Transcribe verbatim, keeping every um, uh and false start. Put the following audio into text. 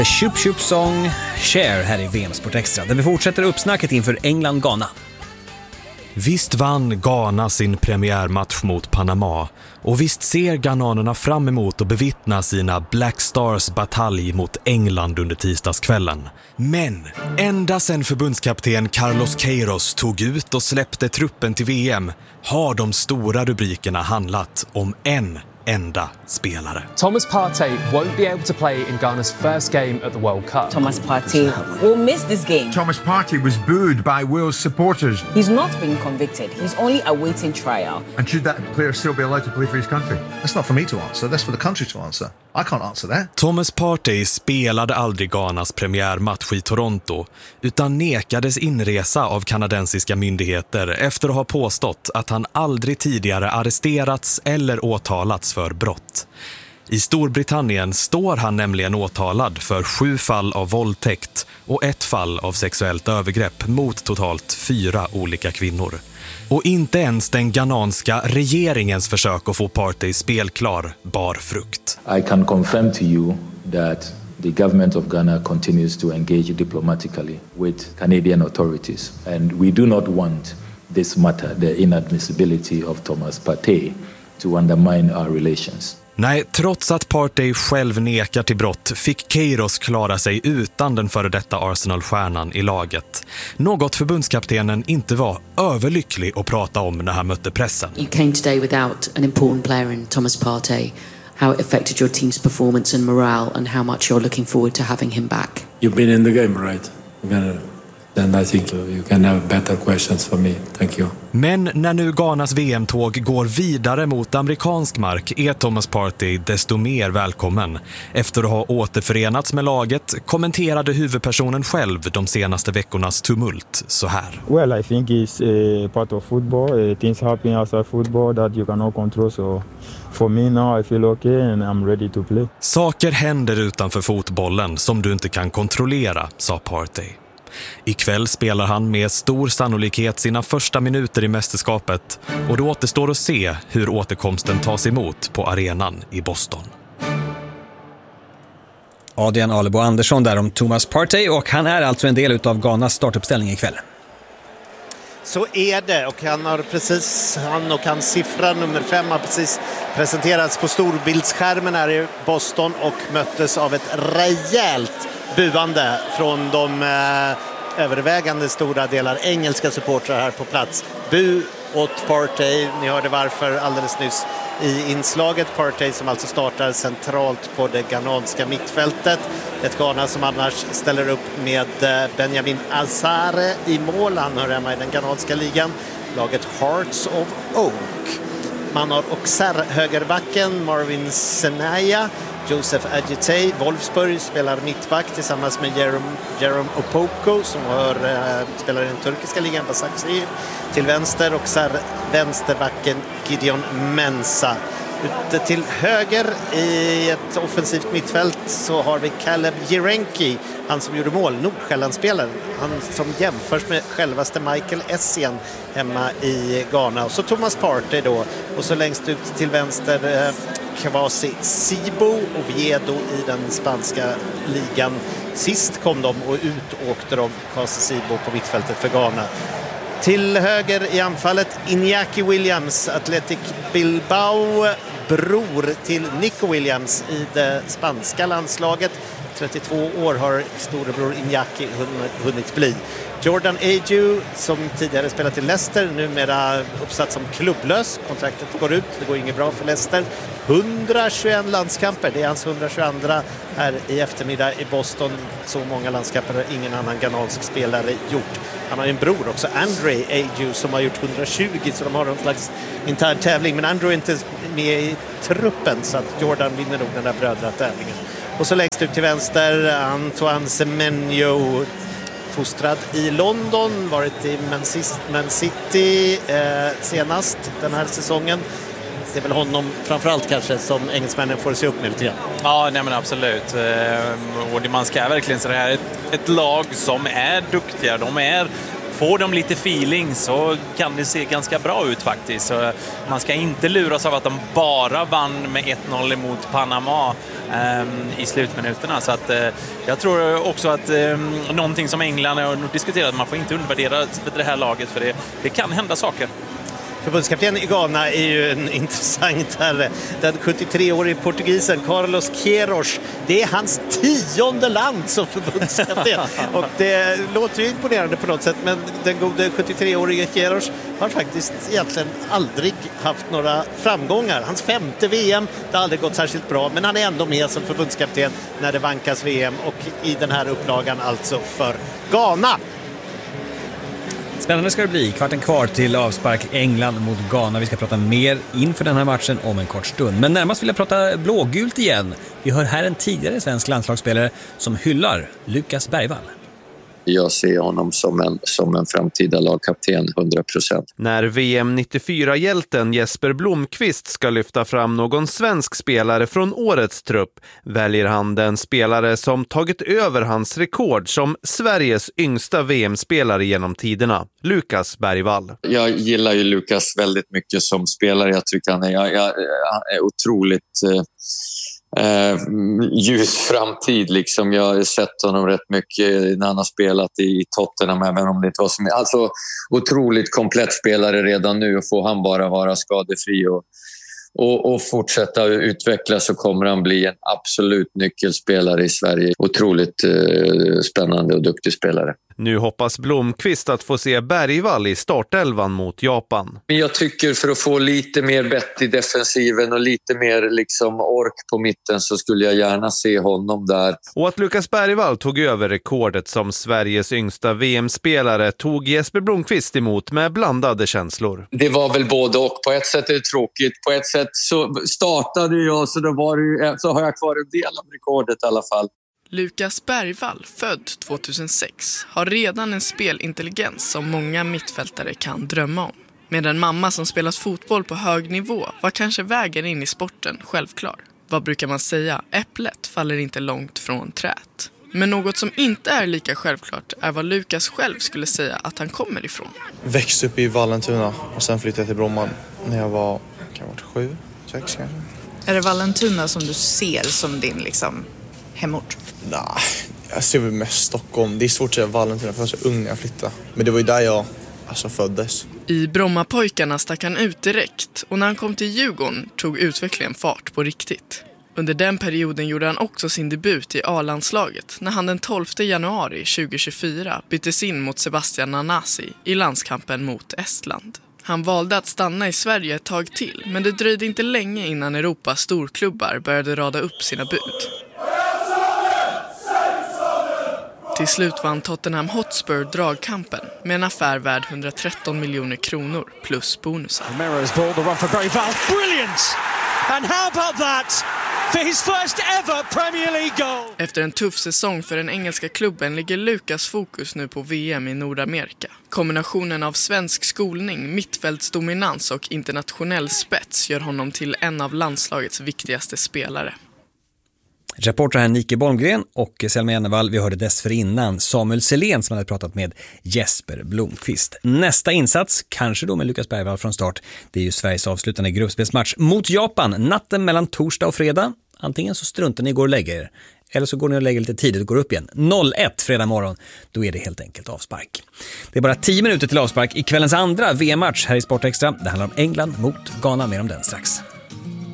Chup Chup Song Share här i V M Sport Extra, där vi fortsätter uppsnacket inför England-Ghana. Visst vann Ghana sin premiärmatch mot Panama, och visst ser ghananerna fram emot att bevittna sina Black Stars batalj mot England under tisdagskvällen. Men ända sedan förbundskapten Carlos Queiroz tog ut och släppte truppen till V M har de stora rubrikerna handlat om en enda spelare. Thomas Partey won't be able to play in Ghana's first game at the World Cup. Thomas Partey will miss this game. Thomas Partey was booed by Wales supporters. He's not been convicted. He's only awaiting trial. And should that player still be allowed to play for his country? That's not for me to answer. That's for the country to answer. I can't answer that. Thomas Partey spelade aldrig Ghanas premiärmatch i Toronto, utan nekades inresa av kanadensiska myndigheter efter att ha påstått att han aldrig tidigare arresterats eller åtalats för brott. I Storbritannien står han nämligen åtalad för sju fall av våldtäkt och ett fall av sexuellt övergrepp mot totalt fyra olika kvinnor. Och inte ens den ghananska regeringens försök att få Partey spelklar bar frukt. I can confirm to you that the government of Ghana continues to engage diplomatically with Canadian authorities, and we do not want this matter, the inadmissibility of Thomas Partey, to undermine our relations. Nej, trots att Partey själv nekar till brott fick Queiroz klara sig utan den före detta Arsenal-stjärnan i laget. Något förbundskaptenen inte var överlycklig att prata om när han mötte pressen. You came today without an important player in Thomas Partey. How it affected your team's performance and morale, and how much you're looking forward to having him back. You've been in the game, right? Then I think you can have better questions for me. Thank you. Men när nu Ghanas V M-tåg går vidare mot amerikansk mark är Thomas Partey desto mer välkommen. Efter att ha återförenats med laget kommenterade huvudpersonen själv de senaste veckornas tumult så här. Well, I think it's a part of football. Uh, things happen outside football that you cannot control. So for me now I feel okay and I'm ready to play. Saker händer utanför fotbollen som du inte kan kontrollera, sa Partey. Ikväll spelar han med stor sannolikhet sina första minuter i mästerskapet, och då återstår att se hur återkomsten tas emot på arenan i Boston. Adrian Alebo Andersson där om Thomas Partey, och han är alltså en del av Ghanas startuppställning ikväll. Så är det, och han har precis, han och hans siffra nummer fem har precis presenterats på storbildsskärmen här i Boston och möttes av ett rejält buande från de eh, övervägande stora delar engelska supportrar här på plats. Bu åt Partey, ni hörde varför alldeles nyss i inslaget. Partey som alltså startar centralt på det ghananska mittfältet. Ett Ghana som annars ställer upp med Benjamin Azare i mål. Han hör hemma i den ghananska ligan. Laget Hearts of Oak. Man har Auxerre högerbacken, Marvin Senaya. Joseph Adjetey, Wolfsburg spelar mittback tillsammans med Jerome, Jerome Opoko som hör, äh, spelar i den turkiska ligan, Basaksehir till vänster, och så vänsterbacken Gideon Mensah. Ute till höger i ett offensivt mittfält så har vi Caleb Jirenki, han som gjorde mål, Nordsjällandsspelaren, han som jämförs med självaste Michael Essien hemma i Ghana. Och så Thomas Partey då, och så längst ut till vänster eh, Kwasi Sibo och Viedo i den spanska ligan. Sist kom de och ut åkte de, Kwasi Sibo på mittfältet för Ghana. Till höger i anfallet Iñaki Williams, Athletic Bilbao, bror till Nico Williams i det spanska landslaget. trettiotvå år har storebror Iñaki hunnit bli. Jordan Ayew som tidigare spelat i Leicester, numera uppsatt som klubblös. Kontraktet går ut, det går inget bra för Leicester. hundratjugoett landskamper, det är hans hundrasjuttioandra här i eftermiddag i Boston. Så många landskamper har ingen annan ghanansk spelare gjort. Han har en bror också, Andre Ayew, som har gjort hundratjugo, så de har en slags intern tävling. Men Andre är inte med i truppen, så att Jordan vinner nog den där brödratävlingen. Och så längst ut till vänster Antoine Semenyo, fostrad i London, varit i Man City eh, senast den här säsongen. Det är väl honom framförallt kanske som engelsmännen får se upp med lite grann. Ja, nej men absolut. Och man ska verkligen säga det här, ett, ett lag som är duktiga, de är får de lite feeling så kan det se ganska bra ut faktiskt. Så man ska inte luras av att de bara vann med ett noll emot Panama eh, i slutminuterna. Så att, eh, jag tror också att eh, någonting som England har diskuterat, man får inte undervärdera det här laget för det, det kan hända saker. Förbundskapten i Ghana är ju en intressant herre. Den sjuttiotre-årige portugisen Carlos Queiroz. Det är hans tionde land som förbundskapten. Och det låter ju imponerande på något sätt, men den gode sjuttiotre-årige Queiroz har faktiskt egentligen aldrig haft några framgångar. Hans femte V M, det har aldrig gått särskilt bra, men han är ändå med som förbundskapten när det vankas V M och i den här upplagan alltså för Ghana. Spännande ska det bli. Kvarten kvar till avspark England mot Ghana. Vi ska prata mer inför den här matchen om en kort stund. Men närmast vill jag prata blågult igen. Vi hör här en tidigare svensk landslagsspelare som hyllar Lukas Bergvall. Jag ser honom som en, som en framtida lagkapten, hundra procent. När V M nittiofyra-hjälten Jesper Blomqvist ska lyfta fram någon svensk spelare från årets trupp väljer han den spelare som tagit över hans rekord som Sveriges yngsta V M-spelare genom tiderna, Lukas Bergvall. Jag gillar ju Lukas väldigt mycket som spelare. Jag tycker han är, jag, jag, han är otroligt... Eh, Eh, ljus framtid liksom. Jag har sett honom rätt mycket när han har spelat i Tottenham, även om det inte var som... Alltså otroligt komplett spelare redan nu, och får han bara vara skadefri och, och, och fortsätta utvecklas så kommer han bli en absolut nyckelspelare i Sverige. Otroligt eh, spännande och duktig spelare. Nu hoppas Blomqvist att få se Bergvall i startelvan mot Japan. Jag tycker för att få lite mer bett i defensiven och lite mer liksom ork på mitten så skulle jag gärna se honom där. Och att Lukas Bergvall tog över rekordet som Sveriges yngsta V M-spelare tog Jesper Blomqvist emot med blandade känslor. Det var väl både och. På ett sätt är det tråkigt. På ett sätt så startade jag så, då var det, så har jag kvar en del av rekordet i alla fall. Lukas Bergvall, född tjugohundrasex, har redan en spelintelligens som många mittfältare kan drömma om. Med en mamma som spelat fotboll på hög nivå var kanske vägen in i sporten självklar. Vad brukar man säga? Äpplet faller inte långt från träet. Men något som inte är lika självklart är vad Lukas själv skulle säga att han kommer ifrån. Växte upp i Vallentuna och sen flyttade jag till Bromma när jag var kanske sju, sex kanske. Är det Vallentuna som du ser som din liksom hemort? Nej, jag ser väl mest Stockholm. Det är svårt att säga Vallentuna för jag var så ung när jag flyttade. Men det var ju där jag alltså föddes. I Brommapojkarna stack han ut direkt och när han kom till Djurgården tog utvecklingen fart på riktigt. Under den perioden gjorde han också sin debut i A-landslaget när han den tolfte januari tjugohundratjugofyra byttes in mot Sebastian Nanasi i landskampen mot Estland. Han valde att stanna i Sverige ett tag till, men det dröjde inte länge innan Europas storklubbar började rada upp sina bud. Till slut vann Tottenham Hotspur dragkampen med en affär värd hundratretton miljoner kronor plus bonusar. Romero's ball, the run for Bergvall, brilliant! And how about that? For his first ever Premier League goal. Efter en tuff säsong för den engelska klubben ligger Lukas fokus nu på V M i Nordamerika. Kombinationen av svensk skolning, mittfältsdominans och internationell spets gör honom till en av landslagets viktigaste spelare. Reporter här Nike Bolmgren och Selma Jennevall. Vi hörde dessförinnan Samuel Selén som hade pratat med Jesper Blomqvist. Nästa insats, kanske då med Lukas Bergvall från start. Det är ju Sveriges avslutande gruppspelsmatch mot Japan natten mellan torsdag och fredag. Antingen så struntar ni går och lägger er, eller så går ni och lägger lite tidigt och går upp igen. noll ett fredag morgon, då är det helt enkelt avspark. Det är bara tio minuter till avspark i kvällens andra V M-match här i Sport Extra. Det handlar om England mot Ghana, mer om den strax.